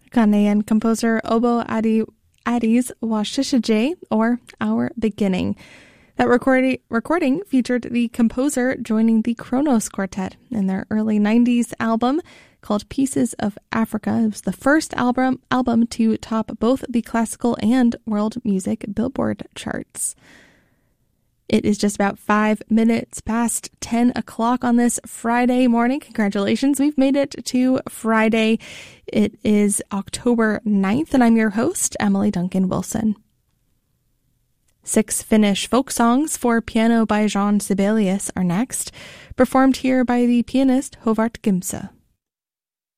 Ghanaian composer Obo Adi's Washishaje, or Our Beginning. That recording featured the composer joining the Kronos Quartet in their early 90s album called Pieces of Africa. It was the first album to top both the classical and world music Billboard charts. It is just about 5 minutes past 10 o'clock on this Friday morning. Congratulations, we've made it to Friday. It is October 9th, and I'm your host, Emily Duncan Wilson. 6 Finnish folk songs for piano by Jean Sibelius are next, performed here by the pianist Håvard Gimse.